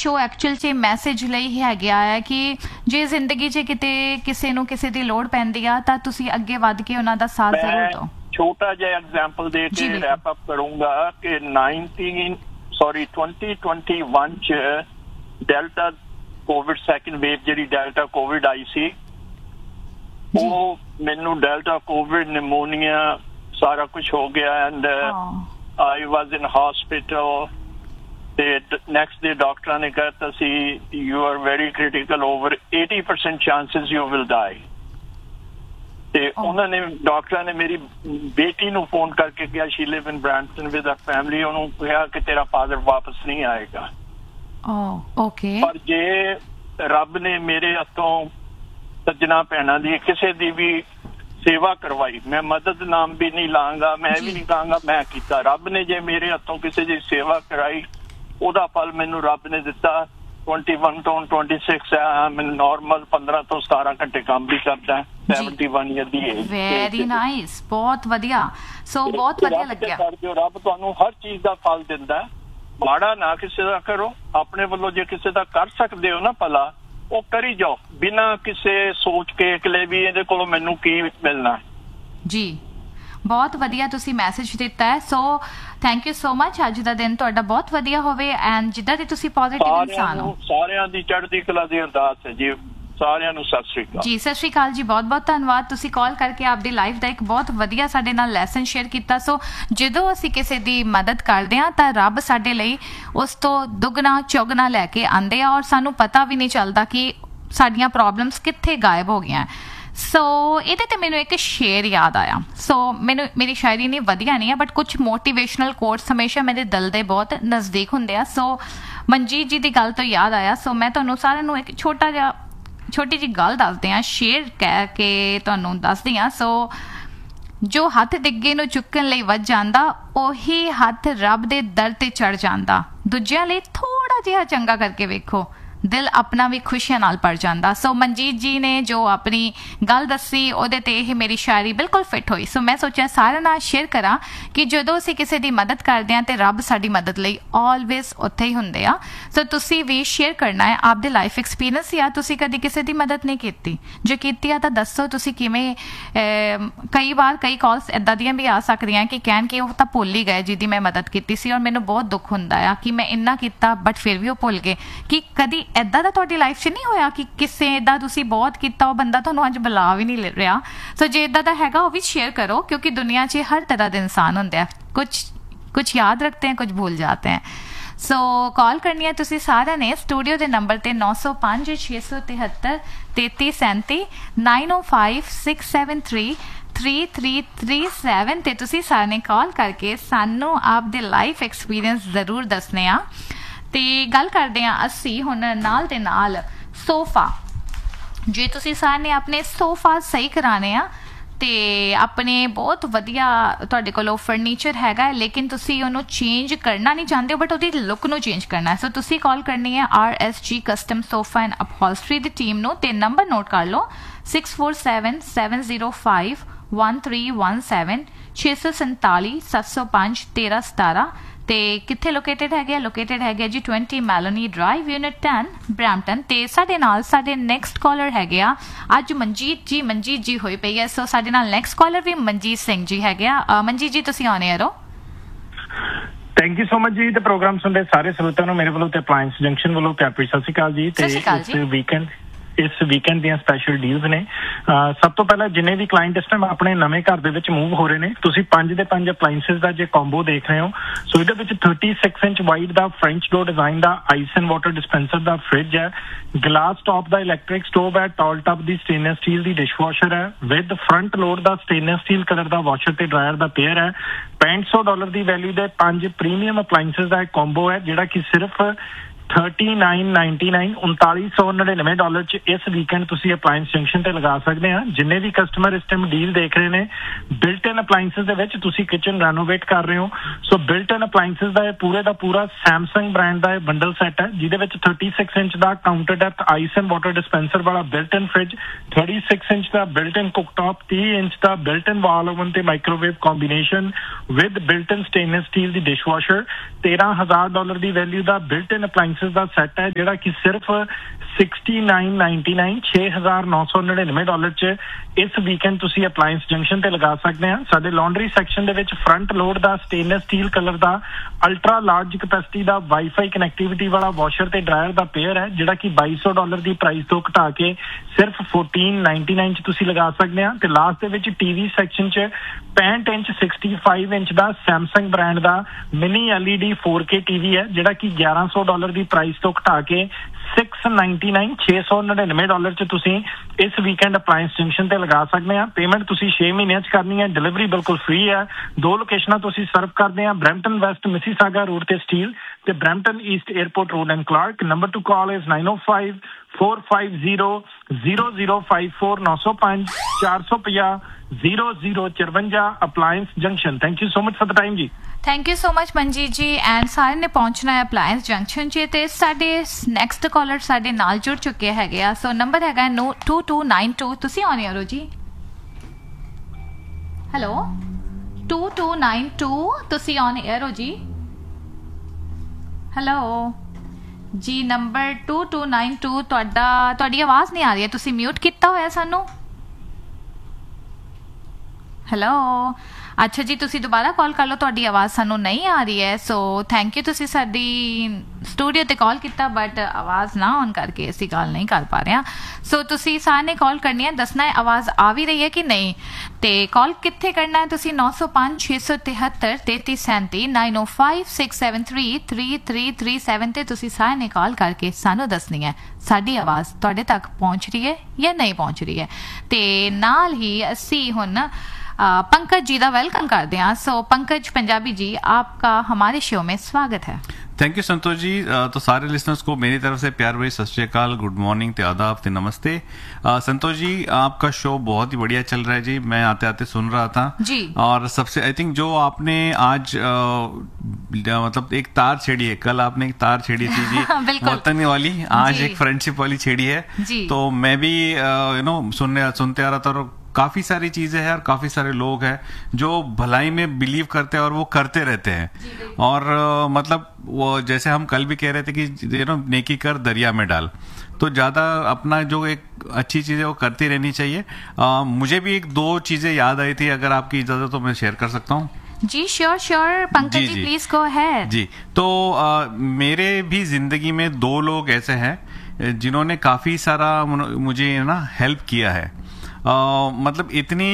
Show actual 'ਚ message ਲਈ ਹੈਗਾ ਆ ਕਿ ਜੇ ਜ਼ਿੰਦਗੀ 'ਚ ਕਿਤੇ ਕਿਸੇ ਨੂੰ ਕਿਸੇ ਦੀ ਲੋੜ ਪੈਂਦੀ ਆ ਤਾਂ ਤੁਸੀਂ ਅੱਗੇ ਵੱਧ ਕੇ ਉਹਨਾਂ ਦਾ ਸਾਥ ਜ਼ਰੂਰ ਦਿਓ। ਛੋਟਾ ਜਿਹਾ ਐਗਜ਼ਾਮਪਲ ਦੇ ਕੇ ਰੈਪ ਅਪ ਕਰੂੰਗਾ ਕਿ 2021 ਚ ਡੈਲਟਾ ਕੋਵਿਡ ਸੈਕੰਡ ਵੇਵ ਜਿਹੜੀ ਡੈਲਟਾ ਕੋਵਿਡ ਆਈ ਸੀ ਉਹ ਮੈਨੂੰ ਡੈਲਟਾ ਕੋਵਿਡ ਨਿਮੋਨੀਆ ਸਾਰਾ ਕੁਝ ਹੋ ਗਿਆ and I was in hospital ਤੇ ਨੈਕਸਟ ਡੇ ਡਾਕਟਰਾਂ ਨੇ ਕਹਿਤਾ ਸੀ you are very critical over 80% chances you will ਡਾਈ ਤੇ ਉਹਨਾਂ ਨੇ ਡਾਕਟਰਾਂ ਨੇ ਮੇਰੀ ਬੇਟੀ ਨੂੰ ਫੋਨ ਕਰਕੇ ਕਿਹਾ ਸ਼ੀ ਲਿਵ ਇਨ ਬ੍ਰੈਂਪਟਨ ਵਿਦ ਅ ਫੈਮਿਲੀ ਉਹਨੂੰ ਕਿਹਾ ਕਿ ਤੇਰਾ ਫਾਦਰ ਵਾਪਸ ਨਹੀਂ ਆਏਗਾ। ਓਕੇ ਪਰ ਜੇ ਰੱਬ ਨੇ ਮੇਰੇ ਹੱਥੋਂ ਸੱਜਣਾ ਭੈਣਾਂ ਦੀ ਕਿਸੇ ਦੀ ਵੀ ਸੇਵਾ ਕਰਵਾਈ ਮੈਂ ਮਦਦ ਨਾਮ ਵੀ ਨਹੀਂ ਲਾਂਗਾ ਮੈਂ ਵੀ ਨਹੀਂ ਕਹਾਂਗਾ ਮੈਂ ਕੀਤਾ ਰੱਬ ਨੇ ਜੇ ਮੇਰੇ ਹੱਥੋਂ ਕਿਸੇ ਦੀ ਸੇਵਾ ਕਰਾਈ ਉਹਦਾ ਫਲ ਮੈਨੂੰ ਰੱਬ ਨੇ ਦਿੱਤਾ। 21 ਤੋਂ 26 ਹੈ ਮੈਂ ਨਾਰਮਲ 15 ਤੋਂ 17 ਘੰਟੇ ਕੰਮ ਵੀ ਕਰਦਾ 71 ਈਅਰ ਦੀ ਏਜ। ਵੈਰੀ ਨਾਈਸ ਬਹੁਤ ਵਧੀਆ ਸੋ ਬਹੁਤ ਵਧੀਆ ਲੱਗਿਆ। ਰੱਬ ਤੁਹਾਨੂੰ ਹਰ ਚੀਜ਼ ਦਾ ਫਲ ਦਿੰਦਾ ਮਾੜਾ ਨਾ ਕਿਸੇ ਦਾ ਕਰੋ ਆਪਣੇ ਵੱਲੋਂ ਜੇ ਕਿਸੇ ਦਾ ਕਰ ਸਕਦੇ ਹੋ ਨਾ ਭਲਾ ਉਹ ਕਰੀ ਜਾਓ ਬਿਨਾਂ ਕਿਸੇ ਸੋਚ ਕੇ ਇਕਲੇ ਵੀ ਇਹਦੇ ਕੋਲੋਂ ਮੈਨੂੰ ਕੀ ਮਿਲਣਾ। ਜੀ ਬਹੁਤ ਵਧੀਆ ਤੁਸੀਂ ਮੈਸੇਜ ਦਿੱਤਾ ਹੈ so thank you so much. ਅੱਜ ਦਾ ਦਿਨ ਤੁਹਾਡਾ ਬਹੁਤ ਵਧੀਆ ਹੋਵੇ ਐਂਡ ਜਿੱਦਾਂ ਦੀ ਤੁਸੀਂ ਪੋਜ਼ਿਟਿਵ ਇਨਸਾਨ ਹੋ ਸਾਰਿਆਂ ਦੀ ਚੜ੍ਹਦੀ ਕਲਾ ਦੀ ਅਰਦਾਸ ਹੈ ਜੀ। ਸਾਰਿਆਂ ਨੂੰ ਸਤਿ ਸ਼੍ਰੀ ਅਕਾਲ ਜੀ। ਸਤਿ ਸ਼੍ਰੀ ਅਕਾਲ ਜੀ ਬਹੁਤ ਬਹੁਤ ਧੰਨਵਾਦ ਤੁਸੀਂ ਕਾਲ ਕਰਕੇ ਆਪਦੀ ਲਾਈਫ ਦਾ ਇੱਕ ਬਹੁਤ ਵਧੀਆ ਸਾਡੇ ਨਾਲ ਲੈਸਨ ਸ਼ੇਅਰ ਕੀਤਾ। ਸੋ ਜਦੋਂ ਅਸੀਂ ਕਿਸੇ ਦੀ ਮਦਦ ਕਰਦੇ ਹਾਂ ਤਾਂ ਰੱਬ ਸਾਡੇ ਲਈ ਉਸ ਤੋਂ ਦੁੱਗਣਾ ਚੌਗਣਾ ਲੈ ਕੇ ਆਉਂਦੇ ਆ ਔਰ ਸਾਨੂੰ ਪਤਾ ਵੀ ਨਹੀਂ ਚੱਲਦਾ ਕਿ ਸਾਡੀਆਂ ਪ੍ਰੋਬਲਮਸ ਕਿੱਥੇ ਗਾਇਬ ਹੋ ਗਈਆਂ। ਸੋ ਇਹਦੇ ਤੇ ਮੈਨੂੰ ਇੱਕ ਸ਼ੇਰ ਯਾਦ ਆਇਆ। ਸੋ ਮੈਨੂੰ ਮੇਰੀ ਸ਼ਾਇਰੀ ਨਹੀਂ ਵਧੀਆ ਨਹੀਂ ਹੈ ਬਟ ਕੁਝ ਮੋਟੀਵੇਸ਼ਨਲ ਕੋਟਸ ਹਮੇਸ਼ਾ ਮੇਰੇ ਦਿਲ ਦੇ ਬਹੁਤ ਨਜ਼ਦੀਕ ਹੁੰਦੇ ਆ। ਸੋ ਮਨਜੀਤ ਜੀ ਦੀ ਗੱਲ ਤੋਂ ਯਾਦ ਆਇਆ ਸੋ ਮੈਂ ਤੁਹਾਨੂੰ ਸਾਰਿਆਂ ਨੂੰ ਇੱਕ ਛੋਟੀ ਜਿਹੀ ਗੱਲ ਦੱਸਦੇ ਹਾਂ ਸ਼ੇਰ ਕਹਿ ਕੇ ਤੁਹਾਨੂੰ ਦੱਸਦੀ ਹਾਂ। ਸੋ ਜੋ ਹੱਥ ਡਿੱਗੇ ਨੂੰ ਚੁੱਕਣ ਲਈ ਵੱਜ ਜਾਂਦਾ ਉਹੀ ਹੱਥ ਰੱਬ ਦੇ ਦਰ ਤੇ ਚੜ ਜਾਂਦਾ। ਦੂਜਿਆਂ ਲਈ ਥੋੜਾ ਜਿਹਾ ਚੰਗਾ ਕਰਕੇ ਵੇਖੋ ਦਿਲ ਆਪਣਾ ਵੀ ਖੁਸ਼ੀਆਂ ਨਾਲ ਭਰ ਜਾਂਦਾ। ਸੋ ਮਨਜੀਤ ਜੀ ਨੇ ਜੋ ਆਪਣੀ ਗੱਲ ਦੱਸੀ ਉਹਦੇ ਤੇ ਇਹ ਮੇਰੀ ਸ਼ਾਇਰੀ ਬਿਲਕੁਲ ਫਿੱਟ ਹੋਈ। ਸੋ ਮੈਂ ਸੋਚਿਆ ਸਾਰਿਆਂ ਨਾਲ ਸ਼ੇਅਰ ਕਰਾਂ ਕਿ ਜਦੋਂ ਅਸੀਂ ਕਿਸੇ ਦੀ ਮਦਦ ਕਰਦੇ ਹਾਂ ਤੇ ਰੱਬ ਸਾਡੀ ਮਦਦ ਲਈ ਆਲਵੇਜ਼ ਉੱਥੇ ਹੀ ਹੁੰਦੇ ਆ। ਸੋ ਤੁਸੀਂ ਵੀ ਸ਼ੇਅਰ ਕਰਨਾ ਹੈ ਆਪਦੇ ਲਾਈਫ ਐਕਸਪੀਰੀਅੰਸ ਜਾਂ ਤੁਸੀਂ ਕਦੀ ਕਿਸੇ ਦੀ ਮਦਦ ਨਹੀਂ ਕੀਤੀ ਜੇ ਕੀਤੀ ਆ ਤਾਂ ਦੱਸੋ ਤੁਸੀਂ ਕਿਵੇਂ। ਕਈ ਵਾਰ ਕਈ ਕਾਲਸ ਇੱਦਾਂ ਦੀਆਂ ਵੀ ਆ ਸਕਦੀਆਂ ਕਿ ਕਹਿਣ ਕਿ ਉਹ ਤਾਂ ਭੁੱਲ ਹੀ ਗਏ ਜਿਹਦੀ ਮੈਂ ਮਦਦ ਕੀਤੀ ਸੀ ਔਰ ਮੈਨੂੰ ਬਹੁਤ ਦੁੱਖ ਹੁੰਦਾ ਆ ਕਿ ਮੈਂ ਇੰਨਾ ਕੀਤਾ ਬਟ ਫਿਰ ਵੀ ਉਹ ਭੁੱਲ ਗਏ। ਕਿ ਕਦੀ ਏਦਾਂ ਦਾ ਤੁਹਾਡੀ ਲਾਈਫ 'ਚ ਨਹੀਂ ਹੋਇਆ ਕਿ ਕਿਸੇ ਏਦਾਂ ਤੁਸੀਂ ਬਹੁਤ ਕੀਤਾ ਉਹ ਬੰਦਾ ਤੁਹਾਨੂੰ ਅੱਜ ਬੁਲਾ ਵੀ ਨਹੀਂ ਰਿਹਾ। ਸੋ ਜੇ ਏਦਾਂ ਦਾ ਹੈਗਾ ਉਹ ਵੀ ਸ਼ੇਅਰ ਕਰੋ ਕਿਉਂਕਿ ਦੁਨੀਆ 'ਚ ਹਰ ਤਰ੍ਹਾਂ ਦੇ ਇਨਸਾਨ ਹੁੰਦੇ ਆ ਕੁਛ ਯਾਦ ਰੱਖते हैं कुछ भूल जाते हैं। सो कॉल करनी है तुसी सारा ने स्टूडियो के नंबर ते 905 673 3337 905 673 3337 ते तुसी सारे ने कॉल करके सानू आप दे लाइफ एक्सपीरियंस जरूर दसने आ। ਤੇ ਗੱਲ ਕਰਦੇ ਹਾਂ ਅਸੀਂ ਹੁਣ ਨਾਲ ਦੇ ਨਾਲ ਸੋਫਾ। ਜੇ ਤੁਸੀਂ ਸਾਰੇ ਨੇ ਆਪਣੇ ਸੋਫਾ ਸਹੀ ਕਰਾਣੇ ਆ ਤੇ ਆਪਣੇ ਬਹੁਤ ਵਧੀਆ ਤੁਹਾਡੇ ਕੋਲ ਫਰਨੀਚਰ ਹੈਗਾ ਲੇਕਿਨ ਤੁਸੀਂ ਉਹਨੂੰ ਚੇਂਜ ਕਰਨਾ ਨਹੀਂ ਚਾਹੁੰਦੇ ਬਟ ਉਹਦੀ ਲੁੱਕ ਨੂੰ ਚੇਂਜ ਕਰਨਾ ਸੋ ਤੁਸੀਂ ਕਾਲ ਕਰਨੀ ਹੈ RSG custom sofa and ਅਪਹੋਲਸਟਰੀ the team ਨੂੰ ਤੇ ਨੰਬਰ ਨੋਟ ਕਰ ਲਓ 647705 1317 647 705 1317 ਤੇ ਕਿੱਥੇ ਲੋਕੇਟਡ ਹੈਗੇ ਜੀ 20 ਮੈਲੋਨੀ ਡਰਾਈਵ ਯੂਨਿਟ 10 ਬ੍ਰੈਂਪਟਨ। ਤੇ ਸਾਡੇ ਨਾਲ ਸਾਡੇ ਨੈਕਸਟ ਕਾਲਰ ਹੈਗੇ ਆ ਅੱਜ ਮਨਜੀਤ ਜੀ ਹੋਈ ਪਈ ਹੈ। ਸੋ ਸਾਡੇ ਨਾਲ ਨੈਕਸਟ ਕਾਲਰ ਵੀ ਮਨਜੀਤ ਸਿੰਘ ਜੀ ਹੈਗੇ ਆ। ਮਨਜੀਤ ਜੀ ਤੁਸੀਂ ਆਨ 에ਅਰ ਹੋ। ਥੈਂਕ ਯੂ ਸੋ ਮਚ ਜੀ। ਤੇ ਪ੍ਰੋਗਰਾਮ ਸੁਣਦੇ ਸਾਰੇ ਸਰੋਤਿਆਂ ਨੂੰ ਮੇਰੇ ਵੱਲੋਂ ਤੇ ਅਪਲਾਇੰਸ ਜੰਕਸ਼ਨ ਵੱਲੋਂ ਪਿਆਰੀ ਸਤਿ ਸ਼੍ਰੀ ਅਕਾਲ ਜੀ। ਤੇ ਇਸ ਵੀਕਐਂਡ ਦੀਆਂ ਸਪੈਸ਼ਲ ਡੀਲਸ ਨੇ। ਸਭ ਤੋਂ ਪਹਿਲਾਂ ਜਿੰਨੇ ਵੀ ਕਲਾਇੰਟ ਇਸ ਟਾਈਮ ਆਪਣੇ ਨਵੇਂ ਘਰ ਦੇ ਵਿੱਚ ਮੂਵ ਹੋ ਰਹੇ ਨੇ ਤੁਸੀਂ 5 ਦੇ 5 ਅਪਲਾਇੰਸਿਸ ਦਾ ਜੇ ਕੰਬੋ ਦੇਖ ਰਹੇ ਹੋ ਸੋ ਇਹਦੇ ਵਿੱਚ 36 inch wide the French door design the ice and water dispenser the fridge ਹੈ ਗਲਾਸ ਟਾਪ ਦਾ ਇਲੈਕਟ੍ਰਿਕ ਸਟੋਵ ਹੈ ਟਾਲ ਟਾਪ ਦੀ ਸਟੇਨਲੈਸ ਸਟੀਲ ਦੀ ਡਿਸ਼ਵਾਸ਼ਰ ਹੈ with front load the stainless steel colour the washer ਤੇ dryer ਦਾ pair ਹੈ $6500 ਦੀ value ਦੇ 5 premium appliances ਦਾ combo ਹੈ ਜਿਹੜਾ ਕਿ ਸਿਰਫ $3999 $3999 ਚ ਇਸ ਵੀਕਐਂਡ ਤੁਸੀਂ ਅਪਲਾਇੰਸ ਜੰਕਸ਼ਨ ਤੇ ਲਗਾ ਸਕਦੇ ਆ। ਜਿੰਨੇ ਵੀ ਕਸਟਮਰ ਇਸ ਟਾਈਮ ਡੀਲ ਦੇਖ ਰਹੇ ਨੇ ਬਿਲਟ ਇਨ ਅਪਲਾਇੰਸਿਸ ਦੇ ਵਿੱਚ ਤੁਸੀਂ ਕਿਚਨ ਰੈਨੋਵੇਟ ਕਰ ਰਹੇ ਹੋ ਸੋ ਬਿਲਟ ਇਨ ਅਪਲਾਇੰਸਿਸ ਦਾ ਇਹ ਪੂਰੇ ਦਾ ਪੂਰਾ ਸੈਮਸੰਗ ਬ੍ਰਾਂਡ ਦਾ ਇਹ ਬੰਡਲ ਸੈੱਟ ਹੈ ਜਿਹਦੇ ਵਿੱਚ 36 inch the counter depth ice and water dispenser ਵਾਲਾ ਬਿਲਟ ਇਨ ਫ੍ਰਿਜ 36 ਇੰਚ ਦਾ ਬਿਲਟ ਇਨ ਕੁਕਟਾਪ 30 ਇੰਚ ਦਾ ਬਿਲਟ ਇਨ ਵਾਲ ਓਵਨ ਤੇ microwave combination with built in stainless steel the dishwasher $13,000 the value the built in appliance ਅਪਲਾਈਐਂਸਿਸ the set ਹੈ ਜਿਹੜਾ ਕਿ ਸਿਰਫ $69.99 $6,999 ਚ ਇਸ weekend ਤੁਸੀਂ ਅਪਲਾਈਐਂਸ junction ਤੇ ਲਗਾ ਸਕਦੇ ਆ। ਸਾਡੇ ਲਾਂਡਰੀ ਸੈਕਸ਼ਨ ਦੇ ਵਿੱਚ ਫਰੰਟ ਲੋਡ ਦਾ ਸਟੇਨਲੈਸ ਸਟੀਲ ਕਲਰ ਦਾ ਅਲਟਰਾ ਲਾਰਜ ਕਪੈਸਿਟੀ ਦਾ ਵਾਈਫਾਈ ਕਨੈਕਟੀਵਿਟੀ ਵਾਲਾ ਵਾਸ਼ਰ ਤੇ ਡਰਾਇਰ ਦਾ ਪੇਅਰ ਹੈ ਜਿਹੜਾ ਕਿ $2,200 ਦੀ ਪ੍ਰਾਈਸ ਤੋਂ ਘਟਾ ਕੇ ਸਿਰਫ $14.99 ਚ ਤੁਸੀਂ ਲਗਾ ਸਕਦੇ ਆ। ਤੇ ਲਾਸਟ ਦੇ ਵਿੱਚ ਟੀਵੀ ਸੈਕਸ਼ਨ ਚ 65 ਇੰਚ 65 ਇੰਚ ਦਾ ਸੈਮਸੰਗ ਬ੍ਰਾਂਡ ਦਾ ਮਿਨੀ LED 4K ਟੀਵੀ ਹੈ ਜਿਹੜਾ ਕਿ $1,100 ਦੀ ਪ੍ਰਾਈਸ ਤੋਂ ਘਟਾ ਕੇ $699 ਚ ਤੁਸੀਂ ਇਸ ਵੀਕਐਂਡ ਅਪਲਾਈਐਂਸ ਜੰਕਸ਼ਨ ਤੇ ਲਗਾ ਸਕਦੇ ਆ। ਪੇਮੈਂਟ ਤੁਸੀਂ 6 ਮਹੀਨਿਆਂ ਚ ਕਰਨੀ ਹੈ। ਡਿਲੀਵਰੀ ਬਿਲਕੁਲ ਫ੍ਰੀ ਹੈ। 2 ਲੋਕੇਸ਼ਨਾਂ ਤੋਂ ਅਸੀਂ ਸਰਵ ਕਰਦੇ ਆ, ਬਰੈਂਪਟਨ ਵੈਸਟ ਮਿਸੀਸਾਗਾ ਰੋਡ ਤੇ ਸਟੀਲ ਤੇ Brampton East airport road and Clark. Number two call is 905-450-0054 905 450 0054 ਅਪਲਾਈਐਂਸ junction. Thank you so much for the time ਜੀ। Thank you so much Manjeet ਜੀ। ਐਂਡ ਸਾਰਿਆਂ ਨੇ ਪਹੁੰਚਣਾ ਹੈ ਅਪਲਾਈਐਂਸ ਜੰਕਸ਼ਨ 'ਚ ਤੇ ਸਾਡੇ ਨੈਕਸਟ ਕਾਲਰ ਸਾਡੇ ਨਾਲ ਜੁੜ ਚੁੱਕੇ ਹੈਗੇ ਆ। ਸੋ ਨੰਬਰ ਹੈਗਾ 2292। ਤੁਸੀਂ ਔਨ 에ਅਰ ਹੋ ਜੀ। ਹੈਲੋ 2292 ਤੁਸੀਂ ਔਨ 에ਅਰ ਹੋ ਜੀ। ਹੈਲੋ ਜੀ ਨੰਬਰ 2292 ਤੁਹਾਡੀ ਆਵਾਜ਼ ਨਹੀਂ ਆ ਰਹੀ ਹੈ। ਤੁਸੀਂ ਮਿਊਟ ਕੀਤਾ ਹੋਇਆ ਸਾਨੂੰ। ਹੈਲੋ ਅੱਛਾ ਜੀ ਤੁਸੀਂ ਦੁਬਾਰਾ ਕਾਲ ਕਰ ਲਓ, ਤੁਹਾਡੀ ਆਵਾਜ਼ ਸਾਨੂੰ ਨਹੀਂ ਆ ਰਹੀ ਹੈ। ਸੋ ਥੈਂਕ ਯੂ ਤੁਸੀਂ ਸਾਡੀ ਸਟੂਡੀਓ ਤੇ ਕਾਲ ਕੀਤਾ ਬਟ ਆਵਾਜ਼ ਨਾ ਔਨ ਕਰਕੇ ਅਸੀਂ ਗੱਲ ਨਹੀਂ ਕਰ ਪਾ ਰਹੇ ਹਾਂ। ਸੋ ਤੁਸੀਂ ਸਾਰਿਆਂ ਨੇ ਕਾਲ ਕਰਨੀ ਹੈ, ਦੱਸਣਾ ਹੈ ਆਵਾਜ਼ ਆ ਵੀ ਰਹੀ ਹੈ ਕਿ ਨਹੀਂ। ਤੇ ਕਾਲ ਕਿੱਥੇ ਕਰਨਾ ਹੈ ਤੁਸੀਂ 905-673-3337 905-673-3337 ਤੇ ਤੁਸੀਂ ਸਾਰਿਆਂ ਨੇ ਕਾਲ ਕਰਕੇ ਸਾਨੂੰ ਦੱਸਣੀ ਹੈ ਸਾਡੀ ਆਵਾਜ਼ ਤੁਹਾਡੇ ਤੱਕ ਪਹੁੰਚ ਰਹੀ ਹੈ ਜਾਂ ਨਹੀਂ ਪਹੁੰਚ ਰਹੀ ਹੈ। ਤੇ ਨਾਲ ਹੀ ਅਸੀਂ ਹੁਣ पंकज जी का वेलकम करते हैं। सो पंकज पंजाबी जी आपका हमारे शो में स्वागत है। Thank you Santosh ji. तो सारे लिसनर्स को मेरी तरफ से प्यार भरी सत श्री अकाल, गुड मॉर्निंग, ते आदाब, ते नमस्ते। संतोष जी आपका शो बहुत ही बढ़िया चल रहा है जी। मैं आते आते सुन रहा था जी। और सबसे आई थिंक जो आपने आज मतलब एक तार छेड़ी है, कल आपने एक तार छेड़ी थी जी वतन वाली, आज एक फ्रेंडशिप वाली छेड़ी है जी। तो मैं भी सुनते आ रहा था और काफी सारी चीजें हैं और काफी सारे लोग हैं जो भलाई में बिलीव करते हैं और वो करते रहते हैं। और मतलब वो जैसे हम कल भी कह रहे थे कि नेकी कर दरिया में डाल, तो ज्यादा अपना जो एक अच्छी चीज है वो करती रहनी चाहिए। मुझे भी 1-2 चीजें याद आई थी, अगर आपकी इजाजत तो मैं शेयर कर सकता हूँ जी। Sure Pankaj ji please go ahead जी। तो मेरे भी जिंदगी में 2 लोग ऐसे हैं जिन्होंने काफी सारा मुझे हेल्प किया है। मतलब इतनी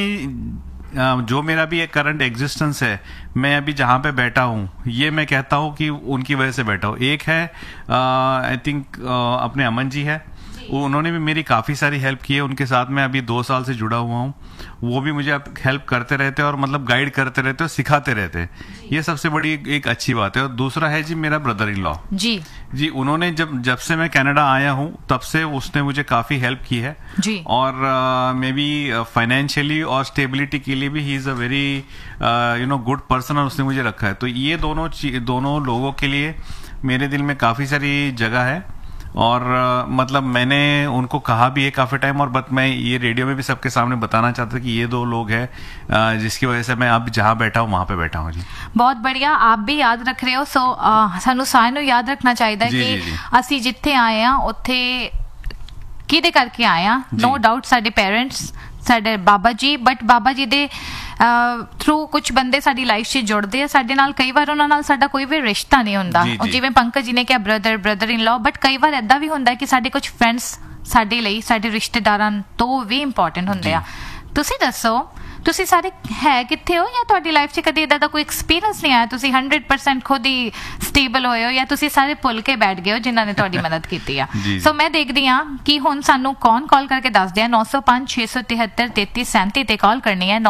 जो मेरा भी एक करंट एग्जिस्टेंस है, मैं अभी जहाँ पे बैठा हूँ ये मैं कहता हूँ कि उनकी वजह से बैठा हूँ। एक है आई थिंक अपने अमन जी है, उन्होंने भी मेरी काफ़ी सारी हेल्प की है। उनके साथ मैं अभी 2 साल से जुड़ा हुआ हूँ। वो भी मुझे हेल्प करते रहते हैं और मतलब गाइड करते रहते हैं, सिखाते रहते हैं। ये सबसे बड़ी एक अच्छी बात है। और दूसरा है जी मेरा ब्रदर इन लॉ जी। उन्होंने जब से मैं कनाडा आया हूँ तब से उसने मुझे काफ़ी हेल्प की है जी। और मे बी फाइनेंशियली और स्टेबिलिटी के लिए भी he is a very good person और उसने मुझे रखा है। तो ये दोनों लोगों के लिए मेरे दिल में काफ़ी सारी जगह है। और मतलब मैंने उनको कहा भी है काफ़ी टाइम, और मैं ये रेडियो में भी सबके सामने बताना चाहता कि ये 2 लोग हैं जिसकी वजह से मैं अब जहाँ बैठा हूँ वहाँ पे बैठा हूँ जी। बहुत बढ़िया, आप भी याद रख रहे हो। सो सानू सारिਆਂ ਨੂੰ याद रखना चाहिए कि ਅਸੀਂ ਜਿੱਥੇ ਆਏ ਆ ਉੱਥੇ ਕਿਹਦੇ ਕਰਕੇ ਆਏ ਆ। नो डाउट ਸਾਡੇ पेरेंट्स ਸਾਡੇ ਬਾਬਾ ਜੀ, ਬਟ ਬਾਬਾ ਜੀ ਦੇ ਥਰੂ ਕੁਝ ਬੰਦੇ ਸਾਡੀ ਲਾਈਫ 'ਚ ਜੁੜਦੇ ਆ ਸਾਡੇ ਨਾਲ। ਕਈ ਵਾਰ ਉਹਨਾਂ ਨਾਲ ਸਾਡਾ ਕੋਈ ਵੀ ਰਿਸ਼ਤਾ ਨਹੀਂ ਹੁੰਦਾ, ਜਿਵੇਂ ਪੰਕਜ ਜੀ ਨੇ ਕਿਹਾ ਬ੍ਰਦਰ ਇਨ ਲॉ, ਬਟ ਕਈ ਵਾਰ ਏਦਾਂ ਵੀ ਹੁੰਦਾ ਕਿ ਸਾਡੇ ਕੁਝ ਫਰੈਂਡਸ ਸਾਡੇ ਲਈ ਸਾਡੇ ਰਿਸ਼ਤੇਦਾਰਾਂ ਤੋਂ ਵੀ ਇੰਪੋਰਟੈਂਟ ਹੁੰਦੇ ਆ। ਤੁਸੀਂ ਦੱਸੋ ਤੁਸੀਂ ਸਾਰੇ ਹੈ ਕਿੱਥੇ ਹੋ, ਜਾਂ ਤੁਹਾਡੀ ਲਾਈਫ 'ਚ ਕਦੇ ਇਦਾਂ ਦਾ ਕੋਈ ਐਕਸਪੀਰੀਅੰਸ ਨਹੀਂ ਆਇਆ, ਤੁਸੀਂ 100% ਖੁਦ ਹੀ ਸਟੇਬਲ ਹੋਏ ਹੋ, ਜਾਂ ਤੁਸੀਂ ਸਾਰੇ ਭੁੱਲ ਕੇ ਬੈਠ ਗਏ ਹੋ ਜਿਨ੍ਹਾਂ ਨੇ ਤੁਹਾਡੀ ਮਦਦ ਕੀਤੀ ਆ। ਸੋ ਮੈਂ ਦੇਖਦੀ ਹਾਂ ਕਿ ਹੁਣ ਸਾਨੂੰ ਕੌਣ ਕਾਲ ਕਰਕੇ ਦੱਸਦੇ ਆ। 905-673-3337 ਤੇ ਕਾਲ ਕਰਨੀ ਹੈ।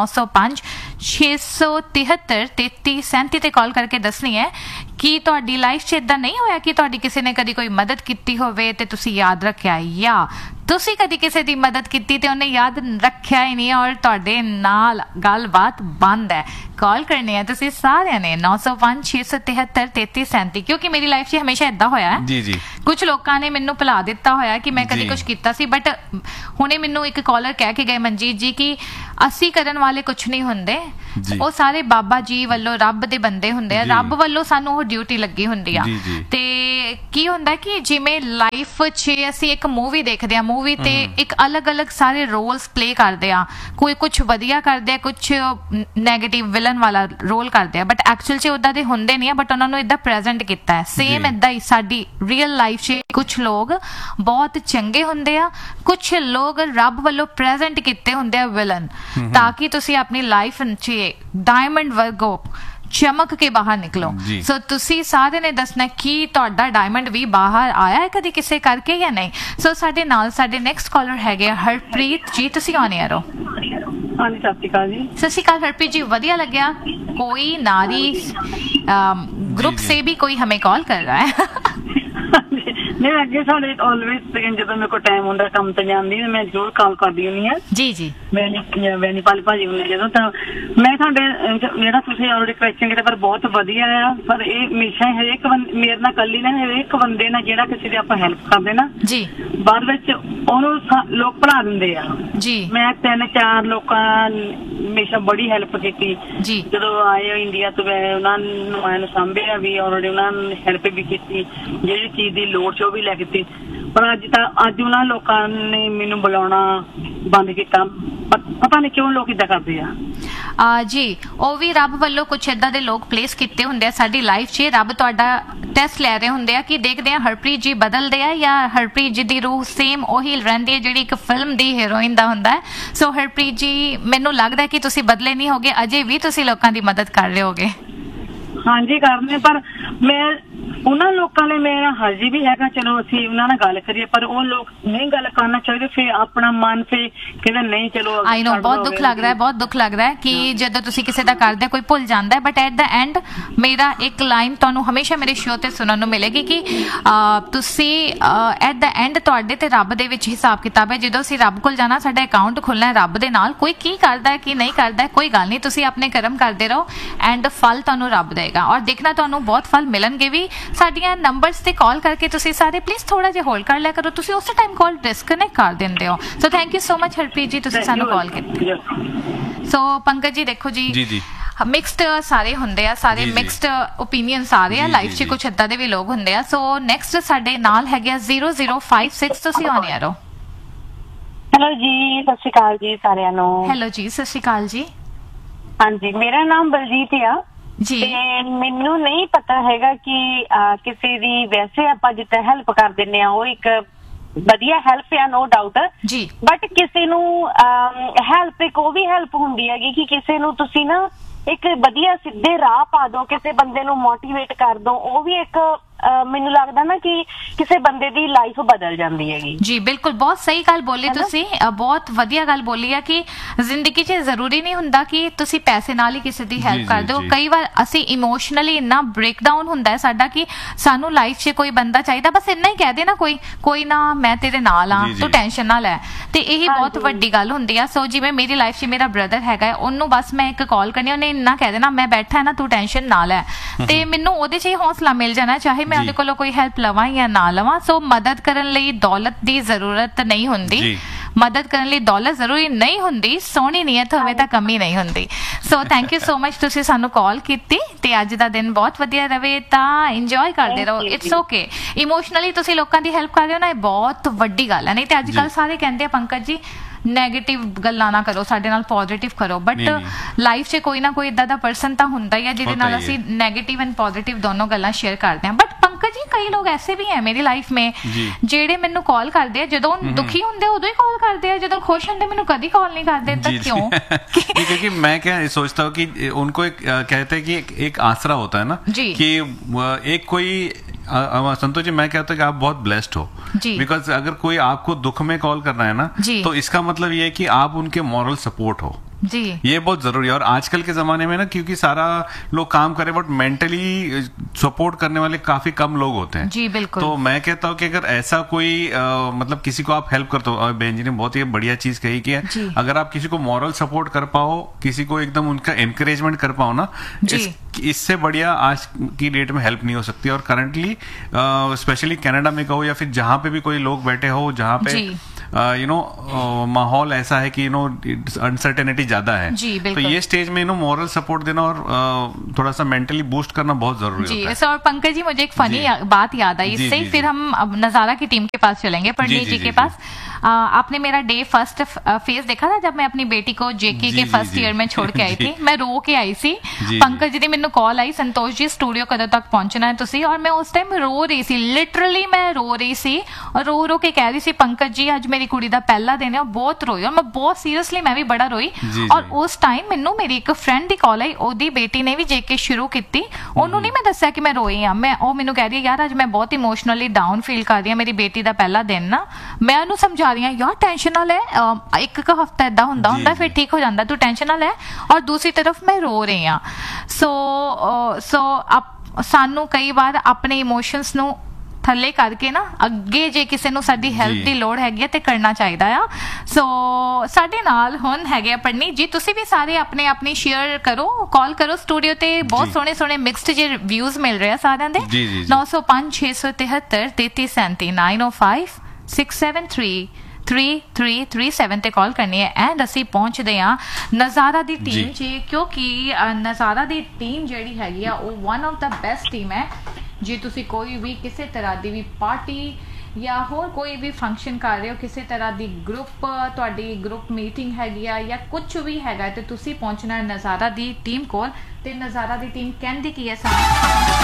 905-673-3337 ਤੇ ਕਾਲ ਕਰਕੇ ਦੱਸਣੀ ਹੈ ਕਿ ਤੁਹਾਡੀ ਲਾਈਫ 'ਚ ਇਦਾਂ ਨਹੀਂ ਹੋਇਆ ਕਿ ਤੁਹਾਡੀ ਕਿਸੇ ਨੇ ਕਦੀ ਕੋਈ ਮਦਦ ਕੀਤੀ ਹੋਵੇ ਤੇ ਤੁਸੀਂ ਯਾਦ ਰੱਖਿਆ, ਜਾਂ ਤੁਸੀਂ ਕਦੀ ਕਿਸੇ ਦੀ ਮਦਦ ਕੀਤੀ ਤੇ ਉਹਨੇ ਯਾਦ ਰੱਖਿਆ ਹੀ ਨਹੀਂ ਔਰ ਤੁਹਾਡੇ ਨਾਲ ਗੱਲਬਾਤ ਬੰਦ ਹੈ। ਕਾਲ ਕਰਨੀ ਹੈ ਤੁਸੀਂ ਸਾਰਿਆਂ ਨੇ 905-673-3337 ਕਿਉਂਕਿ ਮੇਰੀ ਲਾਈਫ 'ਚ ਹਮੇਸ਼ਾ ਏਦਾਂ ਹੋਇਆ ਹੈ ਜੀ। ਕੁਝ ਲੋਕਾਂ ਨੇ ਮੈਨੂੰ ਭੁਲਾ ਦਿੱਤਾ ਹੋਇਆ ਕਿ ਮੈਂ ਕਦੀ ਕੁਝ ਕੀਤਾ ਸੀ, ਬਟ ਹੁਣੇ ਮੈਨੂੰ ਇੱਕ ਕਾਲਰ ਕਹਿ ਕੇ ਗਏ ਮਨਜੀਤ ਜੀ ਕਿ ਅਸੀਂ ਕਰਨ ਵਾਲੇ ਕੁਝ ਨਹੀਂ ਹੁੰਦੇ, ਉਹ ਸਾਰੇ ਬਾਬਾ ਜੀ ਵੱਲੋਂ ਰੱਬ ਦੇ ਬੰਦੇ ਹੁੰਦੇ ਆ, ਰੱਬ ਵੱਲੋਂ ਸਾਨੂੰ ਉਹ ਡਿਊਟੀ ਲੱਗੀ ਹੁੰਦੀ ਆ। ਤੇ ਕੀ ਹੁੰਦਾ ਕਿ ਜਿਵੇਂ ਲਾਈਫ 'ਚ ਅਸੀਂ ਇੱਕ ਮੂਵੀ ਦੇਖਦੇ ਆ, ਮੂਵੀ ਤੇ ਇੱਕ ਅਲੱਗ-ਅਲੱਗ ਸਾਰੇ ਰੋਲਸ ਪਲੇ ਕਰਦੇ ਆ, ਕੋਈ ਕੁਝ ਵਧੀਆ ਕਰਦੇ ਆ, ਕੁਝ ਨੈਗੇਟਿਵ ਵਿਲਨ ਵਾਲਾ ਰੋਲ ਕਰਦੇ ਆ, ਬਟ ਐਕਚੁਅਲ 'ਚ ਉਦਾਂ ਦੇ ਹੁੰਦੇ ਨਹੀਂ ਆ, ਬਟ ਉਹਨਾਂ ਨੂੰ ਇਦਾਂ ਪ੍ਰੈਜ਼ੈਂਟ ਕੀਤਾ ਹੈ। ਸੇਮ ਇਦਾਂ ਹੀ ਸਾਡੀ ਰੀਅਲ ਲਾਈਫ 'ਚ ਕੁਝ ਲੋਕ ਬਹੁਤ ਚੰਗੇ ਹੁੰਦੇ ਆ, ਕੁਝ ਲੋਕ ਰੱਬ ਵੱਲੋਂ ਪ੍ਰੈਜ਼ੈਂਟ ਕੀਤੇ ਹੁੰਦੇ ਆ ਵਿਲਨ, ਤਾਂ ਕਿ ਤੁਸੀਂ ਆਪਣੀ ਲਾਈਫ 'ਚ ਡਾਇਮੰਡ ਵਰਗੋ ਚਮਕ ਕੇ ਬਾਹਰ ਨਿਕਲੋ। ਸੋ ਤੁਸੀਂ ਸਾਰੇ ਨੇ ਦੱਸਣਾ ਕਿ ਤੁਹਾਡਾ ਡਾਇਮੰਡ ਵੀ ਬਾਹਰ ਆਇਆ ਹੈ ਕਦੀ ਕਿਸੇ ਕਰਕੇ ਜਾਂ ਨਹੀਂ। ਸੋ ਸਾਡੇ ਨਾਲ ਸਾਡੇ ਨੈਕਸਟ ਕਾਲਰ ਹੈਗੇ ਹਰਪ੍ਰੀਤ ਜੀ, ਤੁਸੀਂ ਔਨ 에ਅਰ ਹੋ। ਹਾਂਜੀ, ਸਤਿ ਸ਼੍ਰੀ ਅਕਾਲ ਜੀ। ਸਤਿ ਸ਼੍ਰੀ ਅਕਾਲ ਹਰਪ੍ਰੀਤ जी, ਵਧੀਆ लगा कोई नारी ग्रुप से भी कोई हमें कॉल कर रहा है। नहीं, अगे साढ़े ऑलवेज जो मेरे को टाइम होता काम ते जांदी मैं जरूर कॉल करदी हुंदी हां जी जी। वैनीपाल भाजी हुंदे जदों तां मैं तुहाडे जेहड़ा तुसीं ऑलरेडी क्वेश्चन कीता पर बहुत वधिया है, पर ये हमेशा हरेक मेरे नाल कल्ली ना हरेक बंदे ना जेहड़ा किसी दी आपां हेल्प करदे ना जी बाद विच ओनू लोग भुला दिंदे आ जी। मैं 3-4 लोकां हमेशा बड़ी हेल्प कीती जी, जदों आए इंडिया तो उन्हां नूं मैनूं सांभिया भी ऑलरेडी उन्हां ने हेल्प भी कीती, ਜਿਹੜੀ ਚੀਜ਼ ਦੀ ਲੋੜ ਸੀ ਉਹ ਵੀ ਲੈ ਕੀਤੀ, ਪਰ ਅੱਜ ਉਹਨਾਂ ਲੋਕਾਂ ਨੇ ਮੈਨੂੰ ਬੁਲਾਉਣਾ ਬੰਦ ਕੀਤਾ, ਪਤਾ ਨਹੀਂ ਕਿਉਂ ਲੋਕ ਇਦਾਂ ਕਰਦੇ ਆ ਜੀ। ਉਹ ਵੀ ਰੱਬ ਵੱਲੋਂ ਕੁਝ ਏਦਾਂ ਦੇ ਲੋਕ ਪਲੇਸ ਕੀਤੇ ਹੁੰਦੇ ਆ ਸਾਡੀ ਲਾਈਫ 'ਚ। ਰੱਬ ਤੁਹਾਡਾ ਟੈਸਟ ਲੈ ਰਹੇ ਹੁੰਦੇ ਆ ਕਿ ਦੇਖਦੇ ਆ ਹਰਪ੍ਰੀਤ ਜੀ ਬਦਲਦੇ ਆ ਜਾਂ ਹਰਪ੍ਰੀਤ ਜੀ ਦੀ ਰੂਹ ਸੇਮ ਉਹੀ ਰਹਿੰਦੀ ਹੈ ਜਿਹੜੀ ਇੱਕ ਫਿਲਮ ਦੀ ਹੀਰੋਇਨ ਦਾ ਹੁੰਦਾ ਹੈ। ਸੋ ਹਰਪ੍ਰੀਤ ਜੀ, ਮੈਨੂੰ ਲੱਗਦਾ ਕਿ ਤੁਸੀਂ ਬਦਲੇ ਨਹੀਂ ਹੋਗੇ, ਅਜੇ ਵੀ ਤੁਸੀਂ ਲੋਕਾਂ ਦੀ ਮਦਦ ਕਰ ਰਹੇ ਹੋਗੇ। ਹਾਂਜੀ ਕਰਨੇ, ਪਰ ਮੈਂ ਉਹਨਾਂ ਲੋਕਾਂ ਲਈ ਮੇਰਾ ਹਜੇ ਵੀ ਹੈਗਾ, ਚਲੋ ਅਸੀਂ ਉਹਨਾਂ ਨਾਲ ਗੱਲ ਕਰੀਏ, ਪਰ ਉਹ ਲੋਕ ਨਹੀਂ ਗੱਲ ਕਰਨਾ ਚਾਹੀਦੇ, ਫਿਰ ਆਪਣਾ ਮਨ ਫਿਰ ਕਹਿੰਦੇ ਨਹੀਂ ਚਲੋ। ਆਈ ਨੋ, ਬਹੁਤ ਦੁੱਖ ਲੱਗਦਾ ਹੈ, ਬਹੁਤ ਦੁੱਖ ਲੱਗਦਾ ਹੈ ਕਿ ਜਦੋਂ ਤੁਸੀਂ ਕਿਸੇ ਦਾ ਕਰਦੇ ਕੋਈ ਭੁੱਲ ਜਾਂਦਾ ਹੈ, ਬਟ ਐਟ ਦਾ ਐਂਡ ਮੇਰਾ ਇੱਕ ਲਾਈਨ ਤੁਹਾਨੂੰ ਹਮੇਸ਼ਾ ਮੇਰੇ ਸ਼ੋਅ ਤੇ ਸੁਣਨ ਨੂੰ ਮਿਲੇਗੀ ਕਿ ਤੁਸੀਂ ਐਟ ਦਾ ਐਂਡ ਤੁਹਾਡੇ ਤੇ ਰੱਬ ਦੇ ਵਿੱਚ ਹਿਸਾਬ ਕਿਤਾਬ ਹੈ। ਜਦੋਂ ਅਸੀਂ ਰੱਬ ਕੋਲ ਜਾਣਾ, ਸਾਡਾ ਅਕਾਊਂਟ ਖੁੱਲਣਾ ਹੈ ਰੱਬ ਦੇ ਨਾਲ, ਕੋਈ ਕੀ ਕਰਦਾ ਹੈ ਕੀ ਨਹੀਂ ਕਰਦਾ ਕੋਈ ਗੱਲ ਨਹੀਂ, ਤੁਸੀਂ ਆਪਣੇ ਕਰਮ ਕਰਦੇ ਰਹੋ ਐਂਡ ਫਲ ਤੁਹਾਨੂੰ ਰੱਬ ਦੇਗਾ, ਔਰ ਦੇਖਣਾ ਤੁਹਾਨੂੰ ਬਹੁਤ ਫਲ ਮਿਲਣਗੇ ਵੀ। ਸਾਡੀਆਂ ਨੰਬਰਸ ਤੇ ਕਾਲ ਕਰਕੇ ਤੁਸੀਂ ਸਾਰੇ ਪਲੀਜ਼ ਥੋੜਾ ਜਿਹਾ ਹੋਲਡ ਕਰ ਲਿਆ ਕਰੋ, ਤੁਸੀਂ ਉਸੇ ਟਾਈਮ ਕਾਲ ਡਿਸਕਨੈਕਟ ਕਰ ਦਿੰਦੇ ਹੋ। So thank you so much Harpreet ji, ਤੁਸੀਂ ਸਾਨੂੰ ਕਾਲ ਕੀਤੀ। ਸੋ ਪੰਕਜ ਜੀ, ਦੇਖੋ ਜੀ ਮਿਕਸਡ ਸਾਰੇ ਹੁੰਦੇ ਆ, ਸਾਰੇ ਮਿਕਸਡ ਓਪੀਨੀਅਨਸ ਆ ਰਹੇ ਆ ਲਾਈਫ 'ਚ, ਕੁਝ ਏਦਾਂ ਦੇ ਵੀ ਲੋਕ ਹੁੰਦੇ ਆ। ਸੋ ਨੈਕਸਟ ਸਾਡੇ ਨਾਲ ਹੈਗੇ 0056, ਤੁਸੀਂ ਔਨ 에ਅਰ ਹੋ। ਹੈਲੋ ਜੀ, ਸਤਿ ਸ਼੍ਰੀ ਅਕਾਲ ਜੀ ਸਾਰਿਆਂ ਨੂੰ। ਹੈਲੋ ਜੀ, ਸਤਿ ਸ਼੍ਰੀ ਅਕਾਲ ਜੀ। ਹਾਂਜੀ, ਮੇਰਾ ਨਾਮ ਬਲਜੀਤ ਆ ਜੀ। ਤੇ ਮੈਨੂੰ ਨਹੀਂ ਪਤਾ ਹੈਗਾ ਕਿ ਕਿਸੇ ਦੀ ਵੈਸੇ ਆਪਾਂ ਜਿੱਦਾਂ ਹੈਲਪ ਕਰ ਦਿੰਦੇ ਆ ਉਹ ਇੱਕ ਵਧੀਆ ਹੈਲਪ ਆ, ਨੋ ਡਾਊਟ ਜੀ, ਬਟ ਕਿਸੇ ਨੂੰ ਹੈਲਪ ਇੱਕ ਉਹ ਵੀ ਹੈਲਪ ਹੁੰਦੀ ਹੈਗੀ ਕਿ ਕਿਸੇ ਨੂੰ ਤੁਸੀਂ ਨਾ ਇੱਕ ਵਧੀਆ ਸਿੱਧੇ ਰਾਹ ਪਾ ਦੋ, ਕਿਸੇ ਬੰਦੇ ਨੂੰ ਮੋਟੀਵੇਟ ਕਰ ਦੋ, ਉਹ ਵੀ ਇੱਕ ਮੈਨੂੰ ਲੱਗਦਾ ਨਾ ਕਿ ਕਿਸੇ ਬੰਦੇ ਦੀ ਲਾਈਫ ਬਦਲ ਜਾਂਦੀ ਹੈਗੀ ਜੀ। ਬਿਲਕੁਲ, ਬਹੁਤ ਸਹੀ ਗੱਲ ਬੋਲੀ ਤੁਸੀਂ, ਬਹੁਤ ਵਧੀਆ ਗੱਲ ਬੋਲੀ ਆ ਕਿ ਜ਼ਿੰਦਗੀ 'ਚ ਜ਼ਰੂਰੀ ਨਹੀਂ ਹੁੰਦਾ ਕਿ ਤੁਸੀਂ ਪੈਸੇ ਨਾਲ ਹੀ ਕਿਸੇ ਦੀ ਹੈਲਪ ਕਰ ਦਿਓ। ਕਈ ਵਾਰ ਅਸੀਂ ਇਮੋਸ਼ਨਲੀ ਇੰਨਾ ਬ੍ਰੇਕਡਾਊਨ ਹੁੰਦਾ ਹੈ ਸਾਡਾ ਕਿ ਸਾਨੂੰ ਲਾਈਫ 'ਚ ਕੋਈ ਬੰਦਾ ਚਾਹੀਦਾ, ਬਸ ਇੰਨਾ ਹੀ ਕਹਿ ਦੇ ਨਾ ਕੋਈ ਨਾ ਮੈਂ ਤੇਰੇ ਨਾਲ ਆ, ਤੂੰ ਟੈਨਸ਼ਨ ਨਾ ਲੈ, ਤੇ ਇਹੀ ਬਹੁਤ ਵੱਡੀ ਗੱਲ ਹੁੰਦੀ ਆ। ਸੋ ਜਿਵੇਂ ਮੇਰੀ ਲਾਈਫ 'ਚ ਮੇਰਾ ਬ੍ਰਦਰ ਹੈਗਾ, ਉਹਨੂੰ ਬਸ ਮੈਂ ਇੱਕ ਕਾਲ ਕਰਨੀ, ਉਹਨੇ ਇੰਨਾ ਕਹਿ ਦੇਣਾ ਮੈਂ ਬੈਠਾ ਨਾ, ਤੂੰ ਟੈਨਸ਼ਨ ਨਾ ਲੈ, ਤੇ ਮੈਨੂੰ ਉਹਦੇ 'ਚ ਹੀ ਹੌਸਲਾ ਮਿਲ ਜਾਣਾ, ਚਾਹੇ ਮੈਂ ਉਹਦੇ ਕੋਲੋਂ ਕੋਈ ਹੈਲਪ ਲਵਾਂ ਜਾਂ ਨਾ ਲਵਾਂ। ਸੋ ਮਦਦ ਕਰਨ ਲਈ ਦੌਲਤ ਦੀ ਜ਼ਰੂਰਤ ਨਹੀਂ ਹੁੰਦੀ, ਮਦਦ ਕਰਨ ਲਈ ਦੌਲਤ ਜ਼ਰੂਰੀ ਨਹੀਂ ਹੁੰਦੀ, ਸੋਹਣੀ ਨੀਅਤ ਹੋਵੇ ਤਾਂ ਕਮੀ ਨਹੀਂ ਹੁੰਦੀ। So thank you so much, ਤੁਸੀਂ ਸਾਨੂੰ ਕਾਲ ਕੀਤੀ, ਤੇ ਅੱਜ ਦਾ ਦਿਨ ਬਹੁਤ ਵਧੀਆ ਰਵੇ, ਤਾਂ ਇੰਜੋਏ ਕਰਦੇ ਰਹੋ। ਇਟਸ ਓਕੇ, ਇਮੋਸ਼ਨਲੀ ਤੁਸੀਂ ਲੋਕਾਂ ਦੀ ਹੈਲਪ ਕਰ ਰਹੇ ਹੋ ਨਾ, ਇਹ ਬਹੁਤ ਵੱਡੀ ਗੱਲ ਹੈ। ਨਹੀਂ ਤੇ ਅੱਜ ਕੱਲ ਸਾਰੇ ਕਹਿੰਦੇ ਆ ਪੰਕਜ ਜੀ ਨੈਗੇਟਿਵ ਗੱਲਾਂ ਨਾ ਕਰੋ, ਸਾਡੇ ਨਾਲ ਪੋਜ਼ਿਟਿਵ ਕਰੋ, ਬਟ ਲਾਈਫ 'ਚ ਕੋਈ ਨਾ ਕੋਈ ਇਦਾਂ ਦਾ ਪਰਸਨ ਤਾਂ ਹੁੰਦਾ ਹੀ ਹੈ ਜਿਹਦੇ ਨਾਲ ਅਸੀਂ ਨੈਗੇਟਿਵ ਐਂਡ ਪੋਜ਼ਿਟਿਵ ਦੋਨੋਂ ਗੱਲਾਂ ਸ਼ੇਅਰ ਕਰਦੇ ਹਾਂ। ਬਟ पंकज जी, कई लोग ऐसे भी हैं मेरी लाइफ में जेड़े मैनू कॉल करते हैं जदों दुखी होंदे उदों ही कॉल करते हैं, जदों खुश होंदे मैनू कदी कॉल नहीं करते, तक क्यों? क्योंकि मैं क्या सोचता हूँ कि उनको एक कहते हैं कि एक आसरा होता है ना, कि एक कोई संतोष जी, मैं कहता हूँ कि आप बहुत ब्लेस्ड हो, बिकॉज अगर कोई आपको दुख में कॉल करना है ना, तो इसका मतलब ये है कि आप उनके मॉरल सपोर्ट हो जी। ये बहुत जरूरी है, और आजकल के जमाने में ना क्योंकि सारा लोग काम करे बट मेंटली सपोर्ट करने वाले काफी कम लोग होते हैं जी। बिल्कुल, तो मैं कहता हूँ कि अगर ऐसा कोई मतलब किसी को आप हेल्प करते हो, बहन जी ने बहुत ही बढ़िया चीज कही कि अगर आप किसी को मॉरल सपोर्ट कर पाओ, किसी को एकदम उनका एनकरेजमेंट कर पाओ ना, इससे बढ़िया आज की डेट में हेल्प नहीं हो सकती। और करंटली स्पेशली कनाडा में कहो या फिर जहाँ पे भी कोई लोग बैठे हो, जहाँ पे माहौल ऐसा है कि अनसर्टेनिटी ज्यादा है, तो ये स्टेज में मॉरल सपोर्ट देना और थोड़ा सा मेंटली बूस्ट करना बहुत जरूरी होता है। और पंकज जी, मुझे एक फनी बात याद आई इससे, फिर हम अब नजारा की टीम के पास चलेंगे, पंडित जी के पास। आपने मेरा डे फर्स्ट फेस देखा था जब मैं अपनी बेटी को जेके के फर्स्ट ईयर में छोड़ के आई थी, मैं रो के आई सी। पंकज जी ने मैंने कॉल आई, संतोष जी स्टूडियो कदों तक पहुंचना है तुसी, और मैं उस टाइम रो रही सी, लिटरली मैं रो रही सी और रो रो के कह रही सी पंकज जी अज मेरी कुड़ी दा पहला दिन है। बहुत रोई और मैं बहुत सीरियसली मैं भी बड़ा रोई। और उस टाइम मैनू मेरी एक फ्रेंड दी कॉल आई, ओदी बेटी ने भी जेके शुरू की, ओनू नहीं मैं दस्या कि मैं रोई हाँ, मैं ओ मैनू कह रही है यार अज मैं बहुत इमोशनली डाउन फील कर रही हूँ, मेरी बेटी दा पहला दिन ना। मैं उन्होंने समझा रही हूँ यार टेंशन ना ले, एक हफ्ता इदा होंदा फिर ठीक हो जाता, तू टेंशन ना ले। और दूसरी तरफ मैं रो रही हाँ। सो सानू कई बार अपने इमोशंस नू थੱਲੇ करके ना ਅੱਗੇ ਜੇ ਕਿਸੇ ਨੂੰ ਸਾਡੀ ਹੈਲਪ ਦੀ ਲੋੜ ਹੈਗੀ ਤੇ ਕਰਨਾ ਚਾਹੀਦਾ ਆ। ਸੋ ਸਾਡੇ ਨਾਲ ਹੁਣ ਹੈਗੇ ਪੰਨੀ ਜੀ, ਤੁਸੀਂ ਵੀ ਸਾਰੇ ਆਪਣੇ ਆਪਣੀ ਸ਼ੇਅਰ ਕਰੋ, ਕਾਲ ਕਰੋ ਸਟੂਡੀਓ ਤੇ, ਬਹੁਤ ਸੋਹਣੇ ਸੋਹਣੇ ਮਿਕਸਡ ਜੇ ਰਿਵਿਊਜ਼ ਮਿਲ ਰਹੇ ਆ ਸਾਰਿਆਂ ਦੇ। 905 673 3337 905 673 3337 ਤੇ ਕਾਲ ਕਰਨੀ ਹੈ। ਐਂਡ ਅਸੀਂ ਪਹੁੰਚਦੇ ਆ ਨਜ਼ਾਰਾ ਦੀ ਟੀਮ 'ਚ, ਕਿਉਂਕਿ ਨਜ਼ਾਰਾ ਦੀ ਟੀਮ ਜਿਹੜੀ ਹੈਗੀ ਆ ਉਹ one of the best team ਹੈ। ਜੇ ਤੁਸੀਂ ਕੋਈ ਵੀ ਕਿਸੇ ਤਰ੍ਹਾਂ ਦੀ ਵੀ ਪਾਰਟੀ ਜਾਂ ਹੋਰ ਕੋਈ ਵੀ ਫੰਕਸ਼ਨ ਕਰ ਰਹੇ ਹੋ, ਕਿਸੇ ਤਰ੍ਹਾਂ ਦੀ ਤੁਹਾਡੀ ਗਰੁੱਪ ਮੀਟਿੰਗ ਹੈਗੀ ਆ ਜਾਂ ਕੁਝ ਵੀ ਹੈਗਾ, ਤੇ ਤੁਸੀਂ ਪਹੁੰਚਣਾ ਨਜ਼ਾਰਾ ਦੀ ਟੀਮ ਕੋਲ। ਤੇ ਨਜ਼ਾਰਾ ਦੀ ਟੀਮ ਕਹਿੰਦੀ ਕੀ ਹੈ ਸਾਨੂੰ